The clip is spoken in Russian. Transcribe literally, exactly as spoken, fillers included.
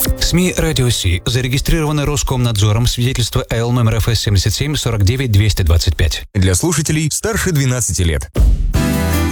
СМИ «Радио Си» зарегистрированы Роскомнадзором, свидетельство эл номер эф эс семьдесят семь сорок девять двести двадцать пять. Для слушателей старше двенадцати лет.